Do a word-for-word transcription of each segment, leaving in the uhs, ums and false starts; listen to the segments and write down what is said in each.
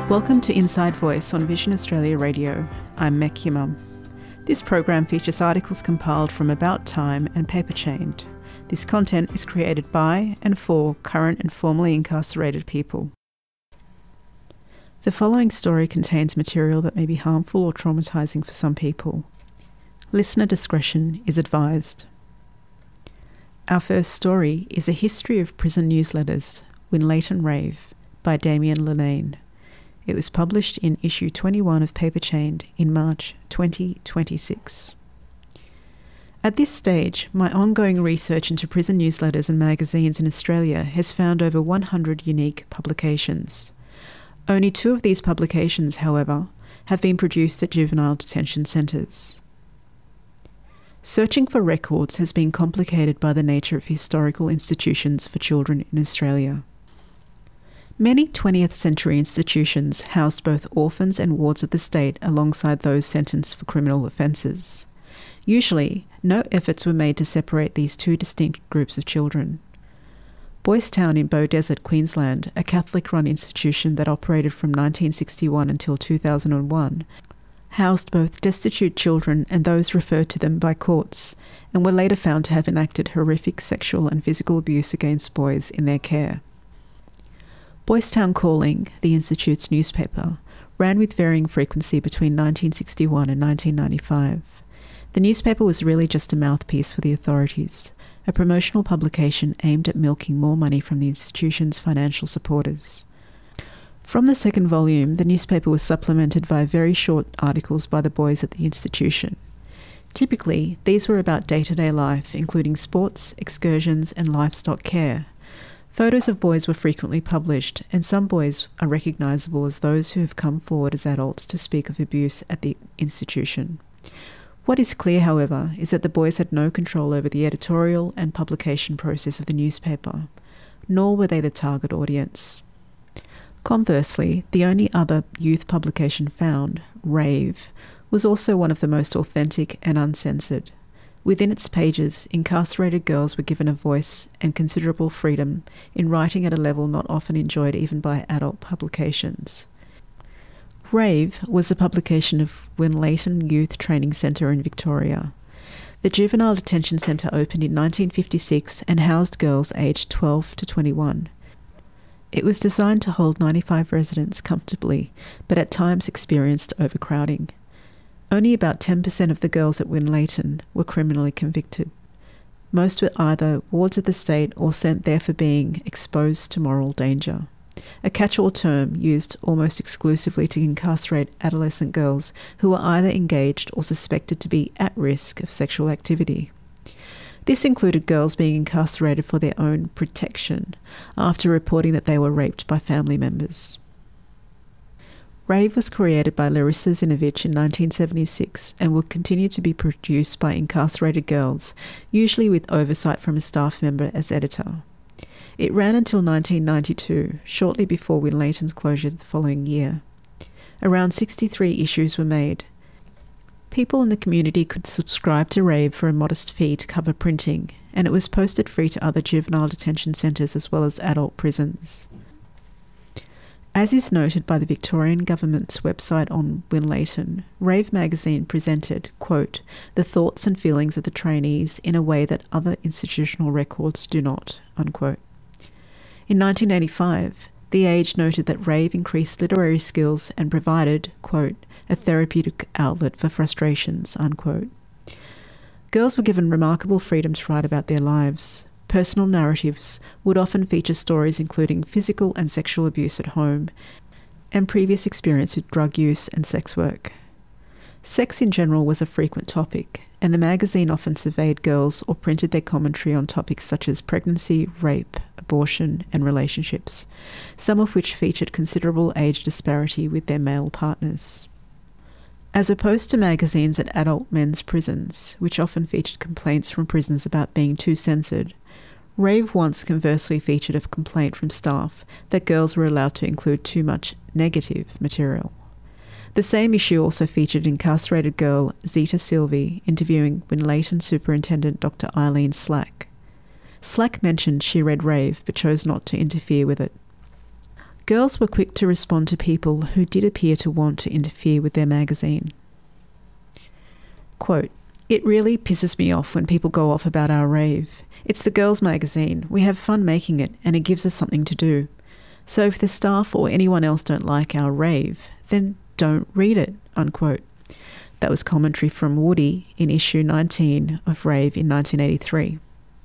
Welcome to Inside Voice on Vision Australia Radio. I'm Mek Yimam. This program features articles compiled from About Time and Paperchained. This content is created by and for current and formerly incarcerated people. The following story contains material that may be harmful or traumatising for some people. Listener discretion is advised. Our first story is A History of Prison Newsletters, Winlaton Rave, by Damien Linane. It was published in issue twenty-one of Paperchained in March twenty twenty-six. At this stage, my ongoing research into prison newsletters and magazines in Australia has found over one hundred unique publications. Only two of these publications, however, have been produced at juvenile detention centres. Searching for records has been complicated by the nature of historical institutions for children in Australia. Many twentieth century institutions housed both orphans and wards of the state alongside those sentenced for criminal offences. Usually, no efforts were made to separate these two distinct groups of children. Boys Town in Beaudesert, Queensland, a Catholic-run institution that operated from nineteen sixty-one until two thousand one, housed both destitute children and those referred to them by courts, and were later found to have enacted horrific sexual and physical abuse against boys in their care. Boys Town Calling, the Institute's newspaper, ran with varying frequency between nineteen sixty-one and nineteen ninety-five. The newspaper was really just a mouthpiece for the authorities, a promotional publication aimed at milking more money from the institution's financial supporters. From the second volume, the newspaper was supplemented by very short articles by the boys at the institution. Typically, these were about day-to-day life, including sports, excursions, and livestock care. Photos of boys were frequently published, and some boys are recognisable as those who have come forward as adults to speak of abuse at the institution. What is clear, however, is that the boys had no control over the editorial and publication process of the newspaper, nor were they the target audience. Conversely, the only other youth publication found, Rave, was also one of the most authentic and uncensored. Within its pages, incarcerated girls were given a voice and considerable freedom in writing at a level not often enjoyed even by adult publications. Rave was a publication of Winlaton Youth Training Centre in Victoria. The Juvenile Detention Centre opened in nineteen fifty-six and housed girls aged twelve to twenty-one. It was designed to hold ninety-five residents comfortably, but at times experienced overcrowding. Only about ten percent of the girls at Winlaton were criminally convicted. Most were either wards of the state or sent there for being exposed to moral danger, a catch-all term used almost exclusively to incarcerate adolescent girls who were either engaged or suspected to be at risk of sexual activity. This included girls being incarcerated for their own protection after reporting that they were raped by family members. Rave was created by Larissa Zinovich in nineteen seventy-six and will continue to be produced by incarcerated girls, usually with oversight from a staff member as editor. It ran until nineteen ninety-two, shortly before Winlaton's closure the following year. Around sixty-three issues were made. People in the community could subscribe to Rave for a modest fee to cover printing, and it was posted free to other juvenile detention centres as well as adult prisons. As is noted by the Victorian Government's website on Winlaton, Rave magazine presented, quote, the thoughts and feelings of the trainees in a way that other institutional records do not, unquote. In nineteen eighty-five, The Age noted that Rave increased literary skills and provided, quote, a therapeutic outlet for frustrations, unquote. Girls were given remarkable freedom to write about their lives. Personal narratives would often feature stories including physical and sexual abuse at home and previous experience with drug use and sex work. Sex in general was a frequent topic, and the magazine often surveyed girls or printed their commentary on topics such as pregnancy, rape, abortion, and relationships, some of which featured considerable age disparity with their male partners. As opposed to magazines at adult men's prisons, which often featured complaints from prisoners about being too censored, Rave once conversely featured a complaint from staff that girls were allowed to include too much negative material. The same issue also featured incarcerated girl Zita Silvey interviewing Winlaton Superintendent Doctor Eileen Slack. Slack mentioned she read Rave but chose not to interfere with it. Girls were quick to respond to people who did appear to want to interfere with their magazine. Quote, "It really pisses me off when people go off about our rave. It's the girls' magazine. We have fun making it, and it gives us something to do. So if the staff or anyone else don't like our rave, then don't read it," unquote. That was commentary from Woody in issue nineteen of Rave in nineteen eighty-three.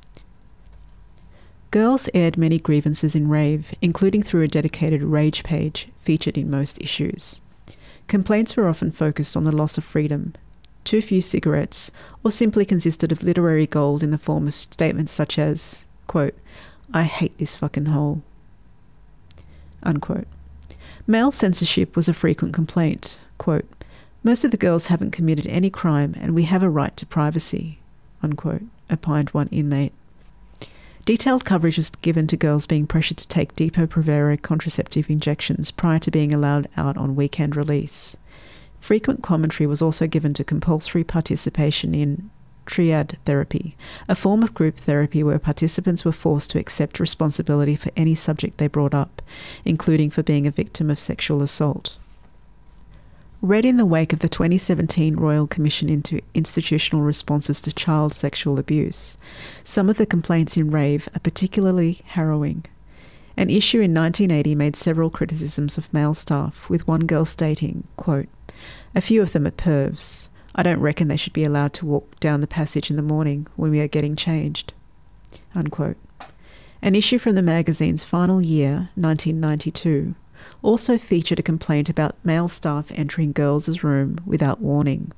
Girls aired many grievances in Rave, including through a dedicated rage page featured in most issues. Complaints were often focused on the loss of freedom, too few cigarettes, or simply consisted of literary gold in the form of statements such as, quote, "I hate this fucking hole," unquote. Male censorship was a frequent complaint. Quote, "Most of the girls haven't committed any crime and we have a right to privacy," unquote, opined one inmate. Detailed coverage was given to girls being pressured to take Depo-Provera contraceptive injections prior to being allowed out on weekend release. Frequent commentary was also given to compulsory participation in triad therapy, a form of group therapy where participants were forced to accept responsibility for any subject they brought up, including for being a victim of sexual assault. Read in the wake of the twenty seventeen Royal Commission into Institutional Responses to Child Sexual Abuse, some of the complaints in Rave are particularly harrowing. An issue in nineteen eighty made several criticisms of male staff, with one girl stating, quote, "A few of them are pervs. I don't reckon they should be allowed to walk down the passage in the morning when we are getting changed," unquote. An issue from the magazine's final year, nineteen ninety-two, also featured a complaint about male staff entering girls' room without warning.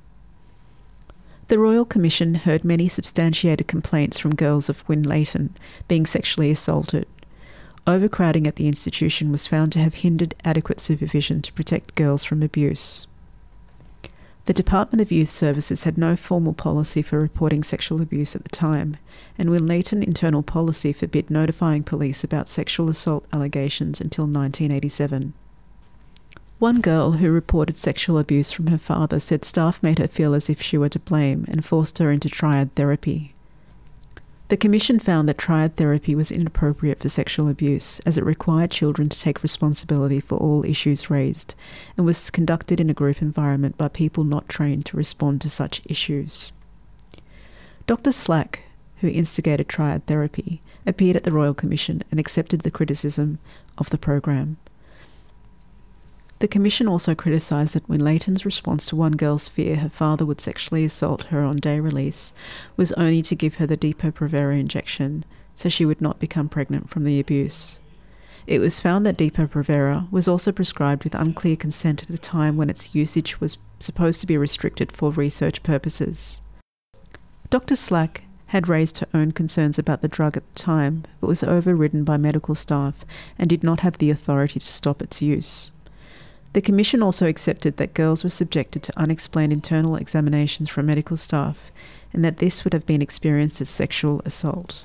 The Royal Commission heard many substantiated complaints from girls of Winlaton being sexually assaulted. Overcrowding at the institution was found to have hindered adequate supervision to protect girls from abuse. The Department of Youth Services had no formal policy for reporting sexual abuse at the time, and Winlaton internal policy forbid notifying police about sexual assault allegations until nineteen eighty-seven. One girl who reported sexual abuse from her father said staff made her feel as if she were to blame and forced her into triad therapy. The Commission found that triad therapy was inappropriate for sexual abuse, as it required children to take responsibility for all issues raised, and was conducted in a group environment by people not trained to respond to such issues. Doctor Slack, who instigated triad therapy, appeared at the Royal Commission and accepted the criticism of the program. The Commission also criticised that Winlaton's response to one girl's fear her father would sexually assault her on day release was only to give her the Depo-Provera injection so she would not become pregnant from the abuse. It was found that Depo-Provera was also prescribed with unclear consent at a time when its usage was supposed to be restricted for research purposes. Doctor Slack had raised her own concerns about the drug at the time, but was overridden by medical staff and did not have the authority to stop its use. The Commission also accepted that girls were subjected to unexplained internal examinations from medical staff, and that this would have been experienced as sexual assault.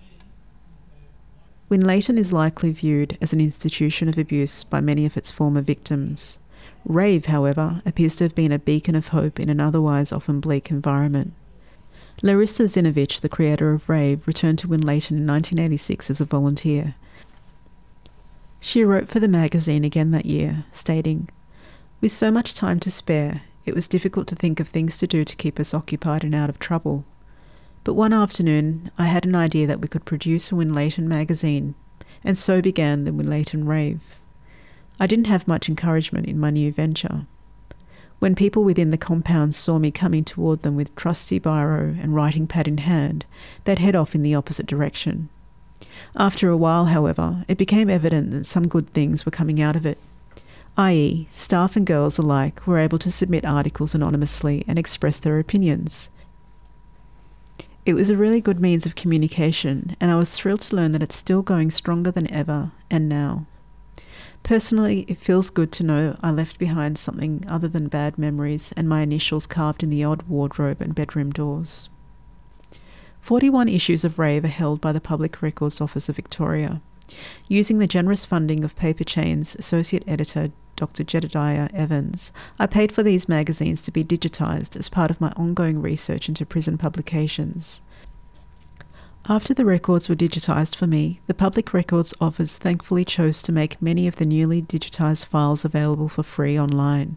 Winlaton is likely viewed as an institution of abuse by many of its former victims. Rave, however, appears to have been a beacon of hope in an otherwise often bleak environment. Larissa Zinovich, the creator of Rave, returned to Winlaton in nineteen eighty-six as a volunteer. She wrote for the magazine again that year, stating, "With so much time to spare, it was difficult to think of things to do to keep us occupied and out of trouble. But one afternoon, I had an idea that we could produce a Winlaton magazine, and so began the Winlaton Rave. I didn't have much encouragement in my new venture. When people within the compound saw me coming toward them with trusty biro and writing pad in hand, they'd head off in the opposite direction. After a while, however, it became evident that some good things were coming out of it, that is, staff and girls alike were able to submit articles anonymously and express their opinions. It was a really good means of communication, and I was thrilled to learn that it's still going stronger than ever and now. Personally, it feels good to know I left behind something other than bad memories and my initials carved in the odd wardrobe and bedroom doors." forty-one issues of Rave are held by the Public Records Office of Victoria. Using the generous funding of Paper Chain's Associate Editor, Doctor Jedediah Evans, I paid for these magazines to be digitised as part of my ongoing research into prison publications. After the records were digitised for me, the Public Records Office thankfully chose to make many of the newly digitised files available for free online.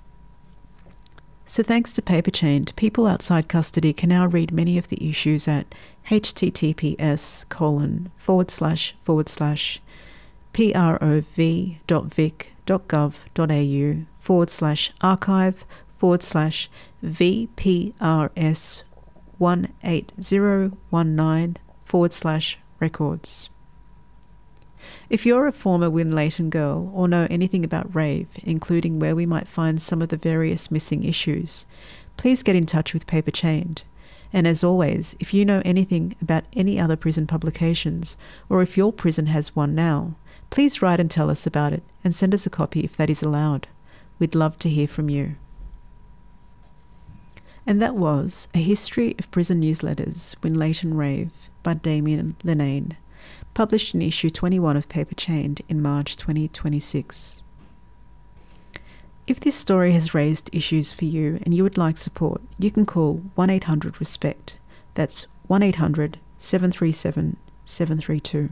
So thanks to Paperchained, people outside custody can now read many of the issues at https colon forward slash forward slash prov.vic.gov.au forward slash archive forward slash vprs one eight zero one nine forward slash records. If you're a former Win Leighton girl or know anything about Rave, including where we might find some of the various missing issues, please get in touch with Paperchained. And as always, if you know anything about any other prison publications, or if your prison has one now, please write and tell us about it and send us a copy if that is allowed. We'd love to hear from you. And that was A History of Prison Newsletters, Win Leighton Rave by Damien Linnane, published in issue twenty-one of Paperchained in March twenty twenty-six. If this story has raised issues for you and you would like support, you can call one eight hundred RESPECT. That's one eight hundred seven three seven seven three two.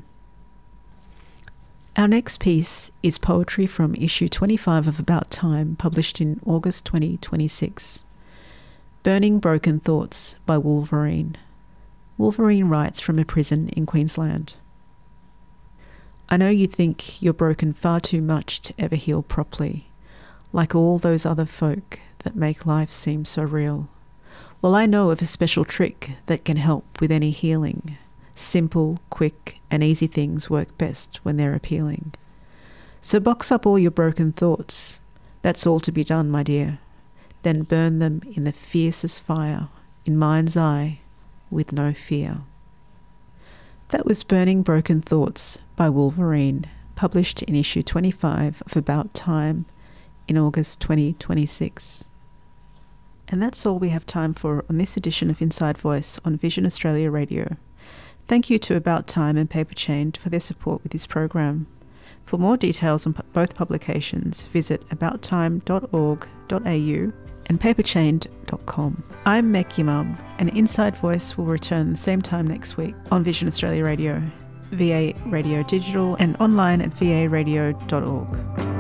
Our next piece is poetry from issue twenty-five of About Time, published in August twenty twenty-six. Burning Broken Thoughts by Wolverine. Wolverine writes from a prison in Queensland. I know you think you're broken far too much to ever heal properly, like all those other folk that make life seem so real. Well, I know of a special trick that can help with any healing. Simple, quick, and easy things work best when they're appealing. So box up all your broken thoughts. That's all to be done, my dear. Then burn them in the fiercest fire, in mind's eye, with no fear. That was Burning Broken Thoughts by Wolverine, published in issue twenty-five of About Time in August twenty twenty-six. And that's all we have time for on this edition of Inside Voice on Vision Australia Radio. Thank you to About Time and Paperchained for their support with this program. For more details on both publications, visit about time dot org dot a u and paperchained dot com. I'm Meg Yimam, and Inside Voice will return the same time next week on Vision Australia Radio, V A Radio Digital, and online at v a radio dot org.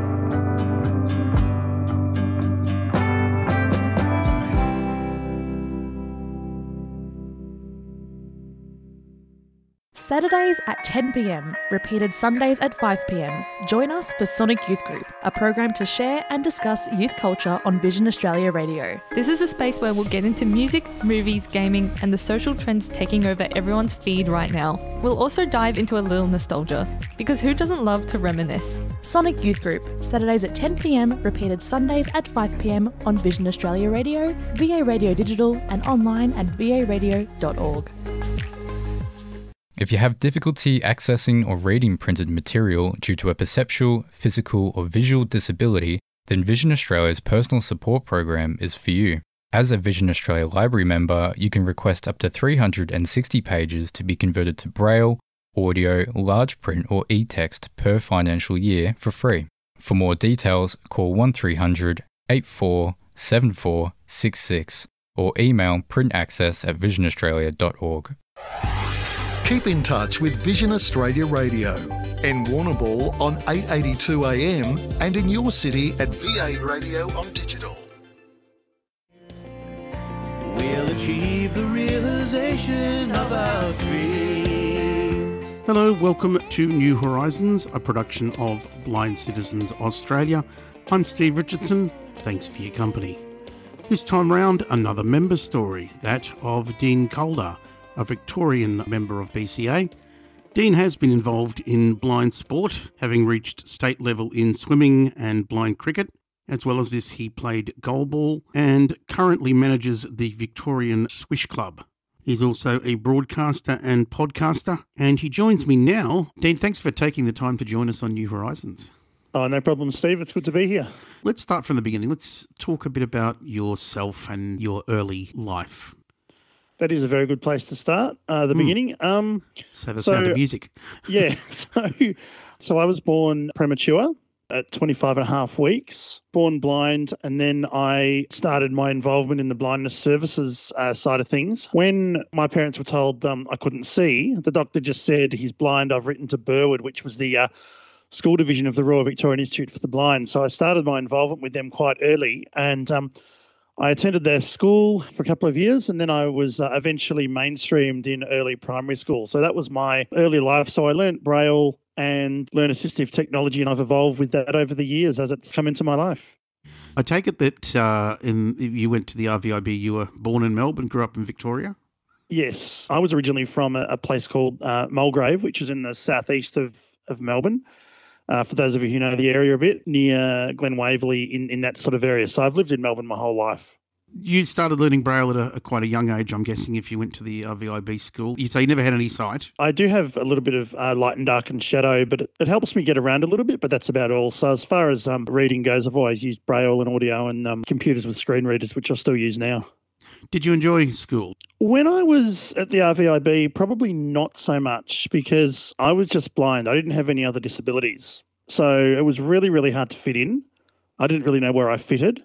Saturdays at ten p m, repeated Sundays at five p m. Join us for Sonic Youth Group, a program to share and discuss youth culture on Vision Australia Radio. This is a space where we'll get into music, movies, gaming, and the social trends taking over everyone's feed right now. We'll also dive into a little nostalgia, because who doesn't love to reminisce? Sonic Youth Group, Saturdays at ten p m, repeated Sundays at five p m on Vision Australia Radio, V A Radio Digital, and online at v a radio dot org. If you have difficulty accessing or reading printed material due to a perceptual, physical, or visual disability, then Vision Australia's personal support program is for you. As a Vision Australia Library member, you can request up to three hundred sixty pages to be converted to Braille, audio, large print, or e-text per financial year for free. For more details, call one three hundred eight four seven four six six or email printaccess at vision australia dot org. Keep in touch with Vision Australia Radio in Warrnambool on eight eighty-two A M and in your city at V A Radio on digital. We'll achieve the realization of our dreams. Hello, welcome to New Horizons, a production of Blind Citizens Australia. I'm Steve Richardson. Thanks for your company. This time round, another member story, that of Dean Calder, a Victorian member of B C A. Dean has been involved in blind sport, having reached state level in swimming and blind cricket. As well as this, he played goalball and currently manages the Victorian Swish Club. He's also a broadcaster and podcaster, and he joins me now. Dean, thanks for taking the time to join us on New Horizons. Oh, no problem, Steve. It's good to be here. Let's start from the beginning. Let's talk a bit about yourself and your early life. That is a very good place to start, uh, the mm. beginning. Um, so the so, sound of music. yeah. So, so I was born premature. at twenty-five and a half weeks, born blind, and then I started my involvement in the blindness services uh, side of things. When my parents were told um, I couldn't see, the doctor just said, he's blind, I've written to Burwood, which was the uh, school division of the Royal Victorian Institute for the Blind. So I started my involvement with them quite early, and um, I attended their school for a couple of years, and then I was uh, eventually mainstreamed in early primary school. So that was my early life. So I learnt Braille and learn assistive technology, and I've evolved with that over the years as it's come into my life. I take it that uh, in, you went to the R V I B, you were born in Melbourne, grew up in Victoria? Yes. I was originally from a, a place called uh, Mulgrave, which is in the southeast of, of Melbourne. Uh, for those of you who know the area a bit, near Glen Waverley, in, in that sort of area. So I've lived in Melbourne my whole life. You started learning Braille at a, a quite a young age, I'm guessing, if you went to the R V I B school. You say you never had any sight? I do have a little bit of uh, light and dark and shadow, but it, it helps me get around a little bit, but that's about all. So as far as um, reading goes, I've always used Braille and audio and um, computers with screen readers, which I still use now. Did you enjoy school? When I was at the R V I B, probably not so much, because I was just blind. I didn't have any other disabilities. So it was really, really hard to fit in. I didn't really know where I fitted.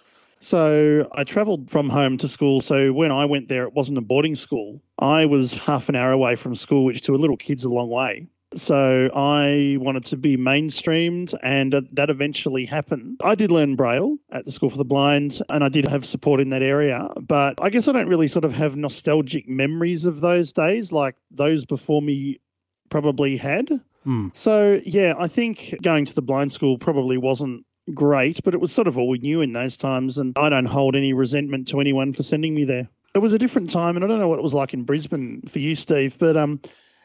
So I travelled from home to school. So when I went there, it wasn't a boarding school. I was half an hour away from school, which to a little kid's a long way. So I wanted to be mainstreamed, and that eventually happened. I did learn Braille at the School for the Blind, and I did have support in that area. But I guess I don't really sort of have nostalgic memories of those days like those before me probably had. Hmm. So, yeah, I think going to the blind school probably wasn't great, but it was sort of all we knew in those times, and I don't hold any resentment to anyone for sending me there. It was a different time, and I don't know what it was like in Brisbane for you, Steve, but um,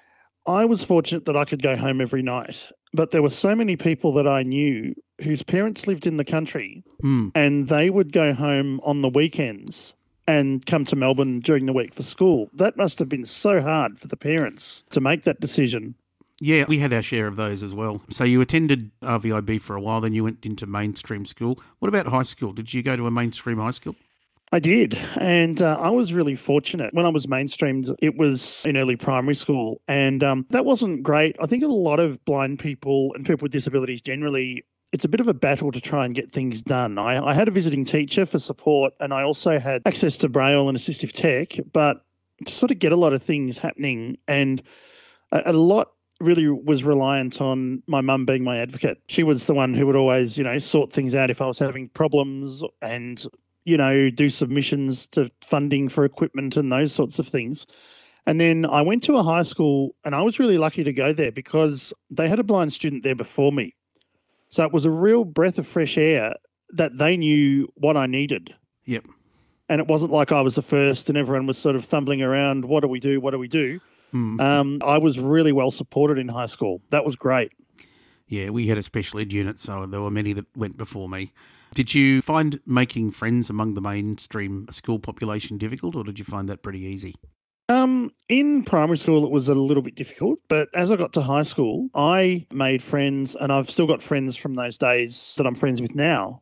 I was fortunate that I could go home every night. But there were so many people that I knew whose parents lived in the country, Hmm. and they would go home on the weekends and come to Melbourne during the week for school. That must have been so hard for the parents to make that decision. Yeah, we had our share of those as well. So you attended R V I B for a while, then you went into mainstream school. What about high school? Did you go to a mainstream high school? I did, and uh, I was really fortunate. When I was mainstreamed, it was in early primary school, and um, that wasn't great. I think a lot of blind people and people with disabilities generally, it's a bit of a battle to try and get things done. I, I had a visiting teacher for support, and I also had access to Braille and assistive tech, but to sort of get a lot of things happening, and a, a lot really was reliant on my mum being my advocate. She was the one who would always, you know, sort things out if I was having problems and, you know, do submissions to funding for equipment and those sorts of things. And then I went to a high school, and I was really lucky to go there because they had a blind student there before me. So it was a real breath of fresh air that they knew what I needed. Yep. And it wasn't like I was the first and everyone was sort of stumbling around, what do we do, what do we do? Hmm. Um, I was really well supported in high school. That was great. Yeah, we had a special ed unit, so there were many that went before me. Did you find making friends among the mainstream school population difficult, or did you find that pretty easy? Um, in primary school, it was a little bit difficult, but as I got to high school, I made friends, and I've still got friends from those days that I'm friends with now.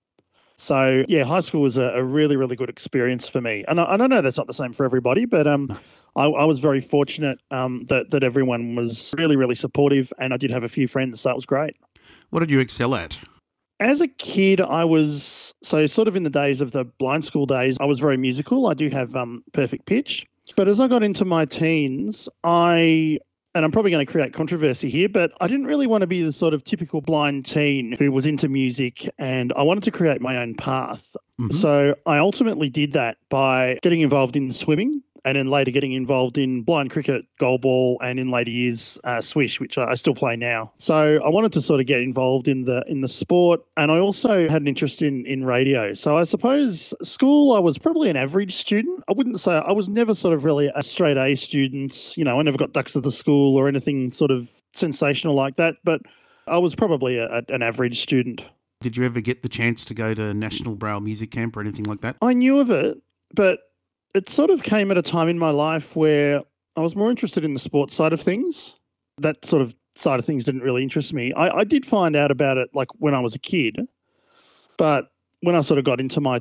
So, yeah, high school was a, a really, really good experience for me. And I, and I know that's not the same for everybody, but um, No. I, I was very fortunate um, that, that everyone was really, really supportive, and I did have a few friends, so that was great. What did you excel at? As a kid, I was, so sort of in the days of the blind school days, I was very musical. I do have um, perfect pitch. But as I got into my teens, I, and I'm probably going to create controversy here, but I didn't really want to be the sort of typical blind teen who was into music, and I wanted to create my own path. Mhm. So I ultimately did that by getting involved in swimming, and then later getting involved in blind cricket, goalball, and in later years, uh, swish, which I, I still play now. So I wanted to sort of get involved in the in the sport, and I also had an interest in in radio. So I suppose school, I was probably an average student. I wouldn't say I was never sort of really a straight A student. You know, I never got ducks at the school or anything sort of sensational like that, but I was probably a, a, an average student. Did you ever get the chance to go to National Braille Music Camp or anything like that? I knew of it, but it sort of came at a time in my life where I was more interested in the sports side of things. That sort of side of things didn't really interest me. I, I did find out about it like when I was a kid, but when I sort of got into my